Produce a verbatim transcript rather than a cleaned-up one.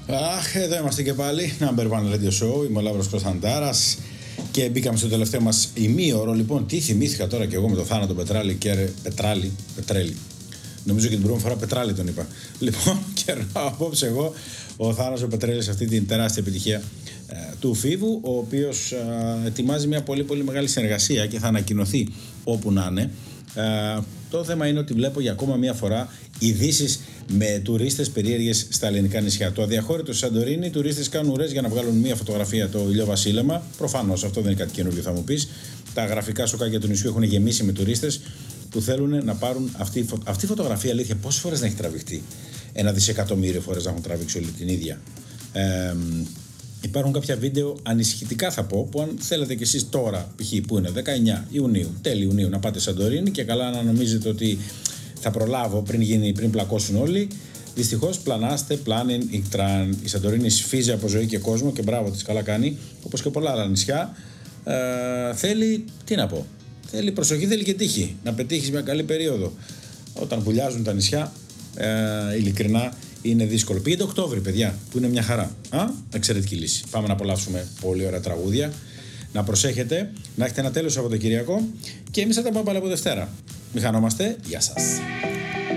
Αχ, εδώ είμαστε και πάλι. Number One Radio Show. Είμαι ο Λαύρος Κωνσταντάρας και μπήκαμε στο τελευταίο μας ημίωρο. Λοιπόν, τι θυμήθηκα τώρα και εγώ με το Θάνατο Πετράλη και Πετράλη. Πετρέλη. Νομίζω και την πρώτη φορά Πετράλη τον είπα. Λοιπόν, κερνάω απόψε εγώ ο Θάνος ο Πετρέλης σε αυτή την τεράστια επιτυχία ε, του Φίβου, ο οποίος ε, ετοιμάζει μια πολύ πολύ μεγάλη συνεργασία και θα ανακοινωθεί όπου να είναι. Ε, το θέμα είναι ότι βλέπω για ακόμα μια φορά ειδήσεις με τουρίστες περίεργες στα ελληνικά νησιά. Το αδιαχώρητο Σαντορίνη, οι τουρίστες κάνουν ουρές για να βγάλουν μια φωτογραφία το ηλιοβασίλεμα. Προφανώς αυτό δεν είναι κάτι καινούργιο, θα μου πεις. Τα γραφικά σοκάκια του νησιού έχουν γεμίσει με τουρίστες που θέλουν να πάρουν αυτή, αυτή η φωτογραφία. Αλήθεια, πόσες φορές να έχει τραβηχτεί? Ένα δισεκατομμύριο φορές να έχουν τραβήξει όλη την ίδια. Ε, υπάρχουν κάποια βίντεο ανησυχητικά, θα πω, που αν θέλετε κι εσείς τώρα, π.χ. που είναι δεκαεννιά Ιουνίου, τέλη Ιουνίου, να πάτε Σαντορίνη και καλά να νομίζετε ότι θα προλάβω πριν, γίνει, πριν πλακώσουν όλοι. Δυστυχώς πλανάστε, planning Iktran. Η Σαντορίνη σφίζει από ζωή και κόσμο και μπράβο της, καλά κάνει, όπως και πολλά άλλα νησιά. Ε, θέλει, τι να πω, θέλει προσοχή, θέλει και τύχη. Να πετύχεις μια καλή περίοδο. Όταν βουλιάζουν τα νησιά, ε, ειλικρινά είναι δύσκολο. Πήγαινε το Οκτώβρη, παιδιά, που είναι μια χαρά. Α, εξαιρετική λύση. Πάμε να απολαύσουμε πολύ ωραία τραγούδια. Να προσέχετε, να έχετε ένα τέλος Σαββατοκυριακό και εμείς θα τα πάμε πάλι από Δευτέρα. Μη χανόμαστε, γεια σας.